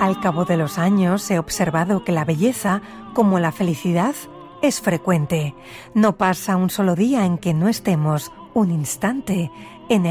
Al cabo de los años he observado que la belleza, como la felicidad, es frecuente. No pasa un solo día en que no estemos un instante en